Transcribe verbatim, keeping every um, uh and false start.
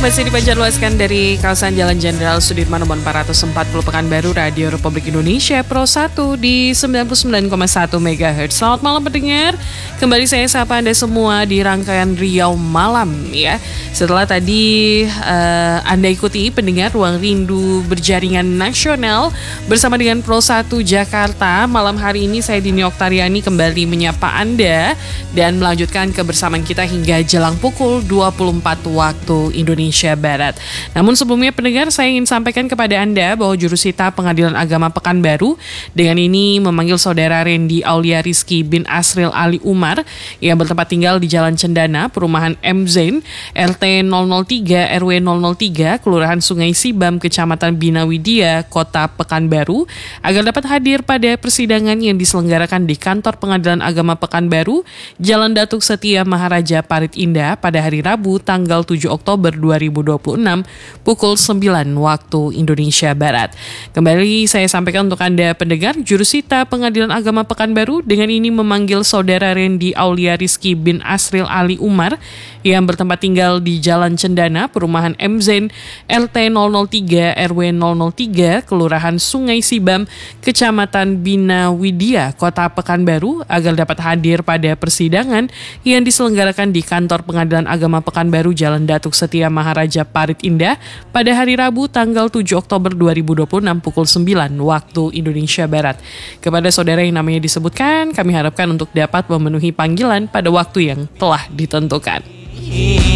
Masih dipancarluaskan dari kawasan Jalan Jenderal Sudirman nomor empat ratus empat puluh Pekanbaru, Radio Republik Indonesia Pro satu di sembilan puluh sembilan koma satu megahertz. Selamat malam pendengar. Kembali saya sapa Anda semua di rangkaian Riau Malam ya. Setelah tadi uh, Anda ikuti pendengar Ruang Rindu Berjaringan Nasional bersama dengan Pro satu Jakarta, malam hari ini saya Dini Oktariani kembali menyapa Anda dan melanjutkan kebersamaan kita hingga jelang pukul dua puluh empat waktu Indonesia Barat. Namun sebelumnya pendengar, saya ingin sampaikan kepada Anda bahwa Jurusita Pengadilan Agama Pekanbaru dengan ini memanggil saudara Randy Aulia Rizky bin Asril Ali Umar yang bertempat tinggal di Jalan Cendana, Perumahan M Zain, R T nol nol tiga R W nol nol tiga, Kelurahan Sungai Sibam, Kecamatan Bina Widya, Kota Pekanbaru, agar dapat hadir pada persidangan yang diselenggarakan di Kantor Pengadilan Agama Pekanbaru, Jalan Datuk Setia Maharaja Parit Indah pada hari Rabu tanggal tujuh Oktober dua ribu dua puluh enam pukul sembilan waktu Indonesia Barat. Kembali saya sampaikan untuk Anda pendengar, Jurusita Pengadilan Agama Pekanbaru dengan ini memanggil saudara Randy Aulia Rizky bin Asril Ali Umar yang bertempat tinggal di Jalan Cendana, Perumahan M Zain, R T nol nol tiga R W nol nol tiga, Kelurahan Sungai Sibam, Kecamatan Bina Widya, Kota Pekanbaru, agar dapat hadir pada persidangan yang diselenggarakan di Kantor Pengadilan Agama Pekanbaru, Jalan Datuk Setia Maharaja Parit Indah pada hari Rabu tanggal tujuh Oktober dua ribu dua puluh enam pukul sembilan waktu Indonesia Barat. Kepada saudara yang namanya disebutkan, kami harapkan untuk dapat memenuhi panggilan pada waktu yang telah ditentukan.